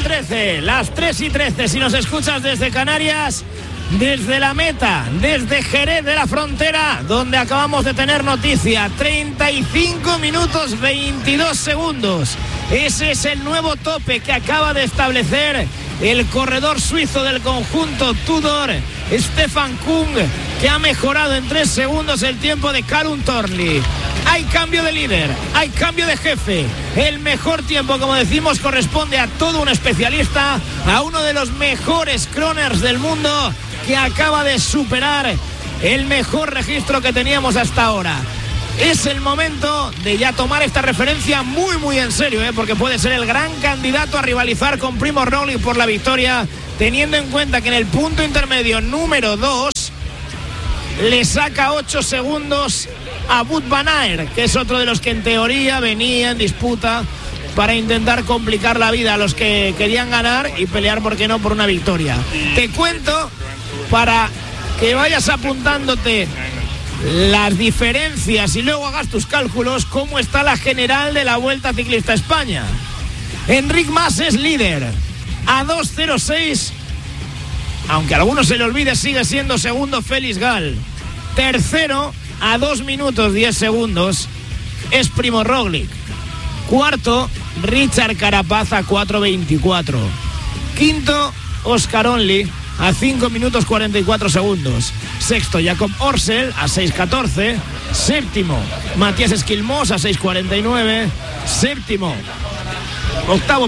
3:13, las 3:13 si nos escuchas desde Canarias, desde la meta, desde Jerez de la Frontera, donde acabamos de tener noticia. 35 minutos 22 segundos. Ese es el nuevo tope que acaba de establecer el corredor suizo del conjunto Tudor, Stefan Kung, que ha mejorado en 3 segundos el tiempo de Callum Thornley. Hay cambio de líder, hay cambio de jefe. El mejor tiempo, como decimos, corresponde a todo un especialista, a uno de los mejores croners del mundo, que acaba de superar el mejor registro que teníamos hasta ahora. Es el momento de ya tomar esta referencia muy en serio, porque puede ser el gran candidato a rivalizar con Primož Roglič por la victoria, teniendo en cuenta que en el punto intermedio número 2 le saca 8 segundos a Wout van Aert, que es otro de los que en teoría venía en disputa para intentar complicar la vida a los que querían ganar y pelear, ¿por qué no?, por una victoria. Te cuento, para que vayas apuntándote las diferencias y luego hagas tus cálculos, cómo está la general de la Vuelta Ciclista España. Enric Mas es líder a 2:06, aunque a algunos se le olvide, sigue siendo segundo Félix Gal. Tercero a 2 minutos 10 segundos es Primož Roglič. Cuarto, Richard Carapaz a 4:24. Quinto, Oscar Onley a 5 minutos 44 segundos. Sexto, Jakob Orsel a 6:14. Séptimo, Matías Esquilmós a 6:49. Octavo,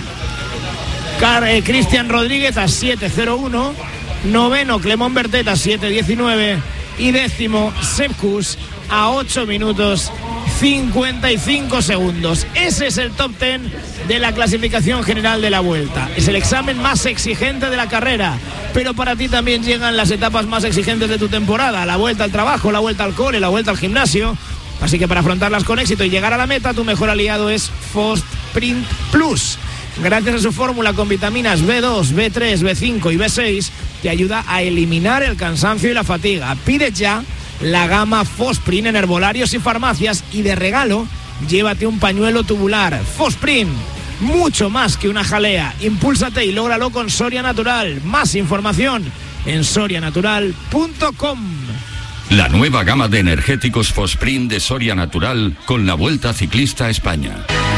Cristian Rodríguez a 7:01. Noveno, Clement Bertet a 7:19. Y décimo, Sepp Kuss a 8 minutos 55 segundos. Ese es el top 10 de la clasificación general de la Vuelta. Es el examen más exigente de la carrera, pero para ti también llegan las etapas más exigentes de tu temporada: la vuelta al trabajo, la vuelta al cole, la vuelta al gimnasio. Así que para afrontarlas con éxito y llegar a la meta, tu mejor aliado es Fosprint Plus. Gracias a su fórmula con vitaminas B2, B3, B5 y B6, te ayuda a eliminar el cansancio y la fatiga. Pide ya la gama Fosprint en herbolarios y farmacias, y de regalo llévate un pañuelo tubular. Fosprint, mucho más que una jalea. Impúlsate y lógralo con Soria Natural. Más información en sorianatural.com. La nueva gama de energéticos Fosprint de Soria Natural con la Vuelta Ciclista a España.